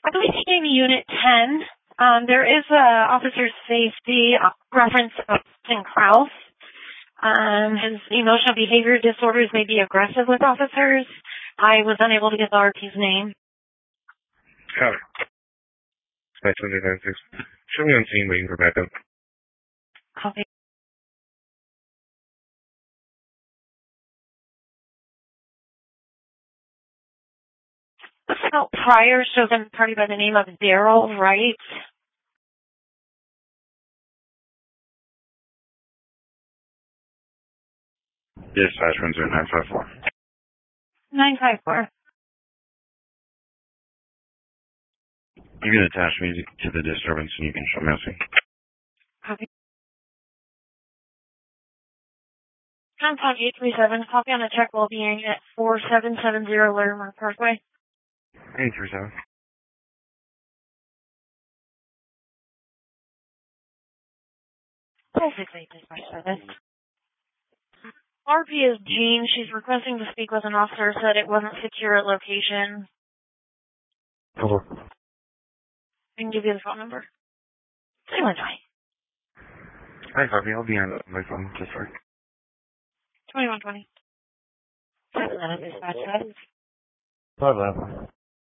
I believe he gave me Unit 10. There is a officer safety reference of Austin Kraus. His emotional behavior disorders may be aggressive with officers. I was unable to get the RP's name. Got it. Dispatch 196. Show me on scene waiting for backup. Copy. Prior shows a party by the name of Daryl Wright. Dispatch 10954. 954. You can attach me to the disturbance and you can show me on scene. Copy. Contact 837. Copy on a check well being at 4770 Larimer Parkway. 837. Basically, dispatch service. RP is Jean. She's requesting to speak with an officer. Said it wasn't secure at location. Over. I can give you the phone number. 313. Hi, Harvey. I'll be on my phone. Just sorry. 2120. 711 dispatch service. 511.